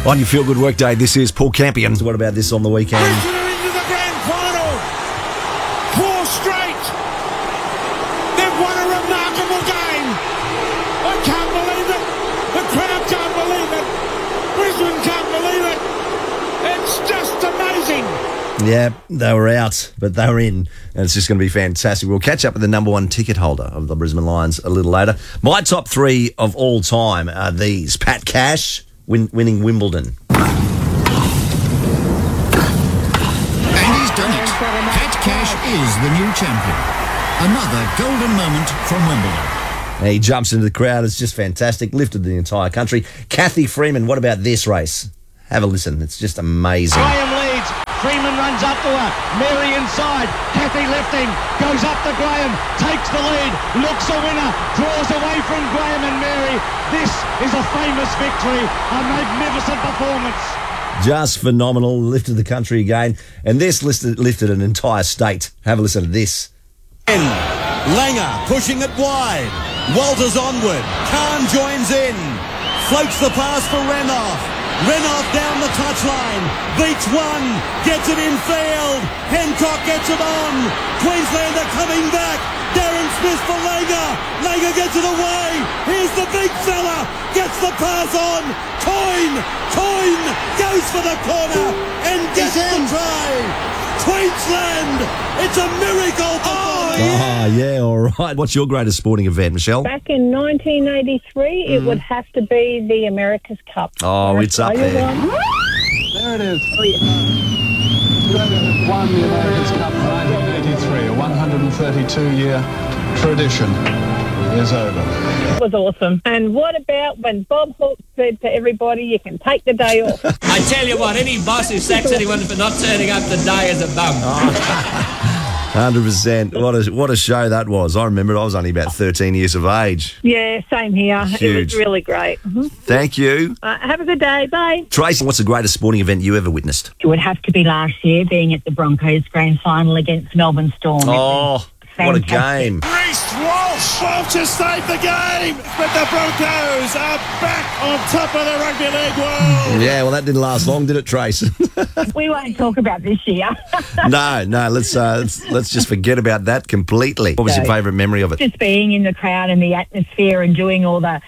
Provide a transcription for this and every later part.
On your Feel Good Workday, this is Paul Campion. What about this on the weekend? Into the grand final. 4 straight. They've won a remarkable game. I can't believe it. The crowd can't believe it. Brisbane can't believe it. It's just amazing. Yeah, they were out, but they were in, and it's just going to be fantastic. We'll catch up with the number 1 ticket holder of the Brisbane Lions a little later. My top 3 of all time are these. Pat Cash winning Wimbledon. And he's done it. Pat Cash is the new champion. Another golden moment from Wimbledon. And he jumps into the crowd. It's just fantastic. Lifted the entire country. Kathy Freeman, what about this race? Have a listen. It's just amazing. Graham leads. Freeman runs up to her. Mary inside. Kathy lifting. Goes up to Graham. Takes the lead. Looks a winner. Draws away from Graham and Mary. This is a famous victory. A magnificent performance. Just phenomenal. Lifted the country again. And this lifted an entire state. Have a listen to this. Langer pushing it wide. Walters onward. Khan joins in. Floats the pass for Renoff. Renoff down the touchline. Beats one. Gets it in field. Hancock gets it on. Queenslander coming back. Darren Smith for Langer. Langer gets it away. Here's the big fella. Gets the pass on. Coyne goes for the corner and gets the try. Queensland. It's a miracle. Oh, yeah, all right. What's your greatest sporting event, Michelle? Back in 1983, it would have to be the America's Cup. Oh, it's up there. There it is. Oh, yeah. Won the America's Cup in 1983. A 132-year tradition is over. It was awesome. And what about when Bob Hawke said to everybody, you can take the day off? I tell you what, any boss who sacks anyone for not turning up today is a bum. 100%. What a show that was. I remember it. I was only about 13 years of age. Yeah, same here. Huge. It was really great. Mm-hmm. Thank you. Have a good day. Bye. Tracy, what's the greatest sporting event you ever witnessed? It would have to be last year, being at the Broncos grand final against Melbourne Storm. Oh, what a game. Reece Walsh to save the game, but the Broncos are back on top of the rugby league world. Yeah, well, that didn't last long, did it, Trace? We won't talk about this year. No, let's just forget about that completely. What was your favourite memory of it? Just being in the crowd and the atmosphere and doing all the,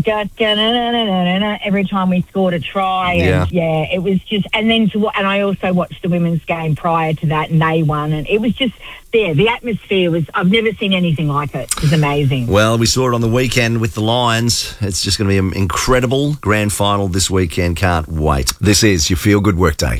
every time we scored a try. And yeah, it was just, and I also watched the women's game prior to that and they won, and it was just there. The atmosphere was, I've never seen anything like it. It was amazing. Well, we saw it on the weekend with the Lions. It's just going to be an incredible grand final this weekend. Can't wait. This is your Feel Good Workday.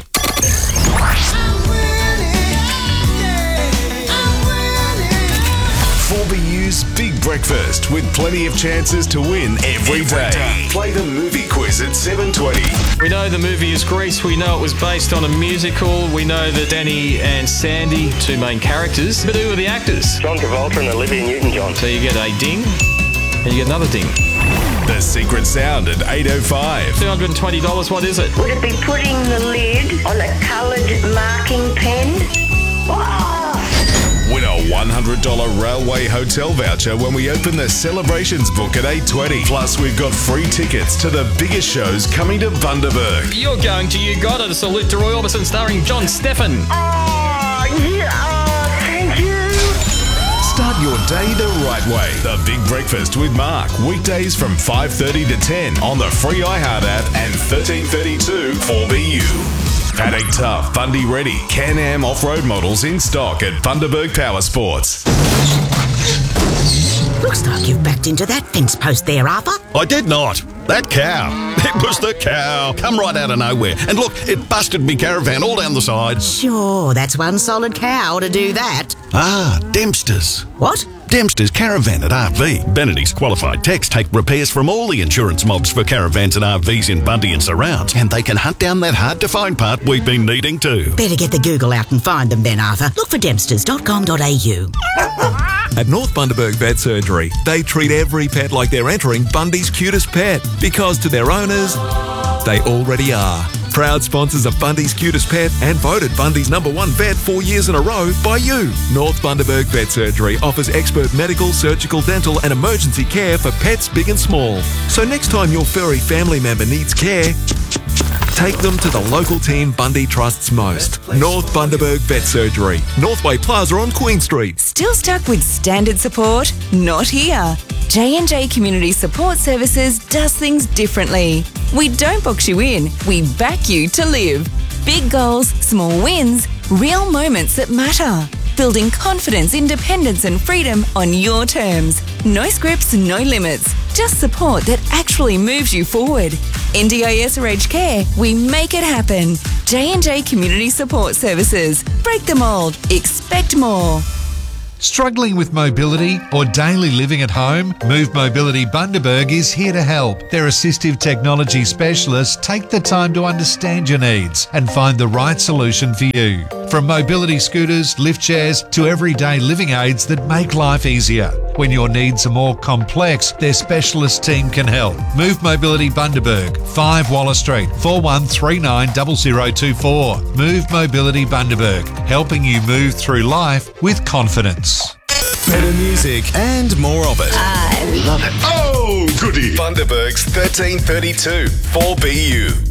4BU's Big Breakfast with plenty of chances to win every day. Play the movie quiz at 7:20. We know the movie is Grease. We know it was based on a musical. We know that Danny and Sandy, 2 main characters. But who are the actors? John Travolta and Olivia Newton-John. So you get a ding and you get another ding. The secret sound at 8:05. $220, what is it? Would it be putting the lid on a coloured marking pen? Win a $100 Railway Hotel voucher when we open the Celebrations book at 8:20. Plus, we've got free tickets to the biggest shows coming to Bundaberg. You're going to You Got It, a salute to Roy Orbison starring John Steffen. Thank you. Start your day the right way. The Big Breakfast with Mark. Weekdays from 5:30 to 10 on the free iHeart app and 1332 4BU. Paddock Tough, Bundy Ready, Can-Am off-road models in stock at Bundaberg Power Sports. Looks like you've backed into that fence post there, Arthur. I did not. That cow. It was the cow. Come right out of nowhere. And look, it busted me caravan all down the side. Sure, that's one solid cow to do that. Ah, Dempster's. What? Dempster's Caravan at RV. Benedict's qualified techs take repairs from all the insurance mobs for caravans and RVs in Bundy and surrounds. And they can hunt down that hard-to-find part we've been needing too. Better get the Google out and find them then, Arthur. Look for dempsters.com.au. At North Bundaberg Vet Surgery, they treat every pet like they're entering Bundy's cutest pet, because to their owners, they already are. Proud sponsors of Bundy's Cutest Pet and voted Bundy's #1 vet 4 years in a row by you. North Bundaberg Vet Surgery offers expert medical, surgical, dental and emergency care for pets big and small. So next time your furry family member needs care, Take them to the local team Bundy trusts most. North Bundaberg Vet Surgery, Northway Plaza on Queen Street. Still stuck with standard support? Not here. J&J Community Support Services does things differently. We don't box you in, we back you to live. Big goals, small wins, real moments that matter. Building confidence, independence and freedom on your terms. No scripts, no limits. Just support that actually moves you forward. NDIS or aged care, we make it happen. J&J Community Support Services. Break the mould. Expect more. Struggling with mobility or daily living at home? Move Mobility Bundaberg is here to help. Their assistive technology specialists take the time to understand your needs and find the right solution for you. From mobility scooters, lift chairs to everyday living aids that make life easier. When your needs are more complex, their specialist team can help. Move Mobility Bundaberg, 5 Waller Street, 41390024. Move Mobility Bundaberg, helping you move through life with confidence. Better music and more of it. I love it. Oh, goody. Bundaberg's 1332 4BU.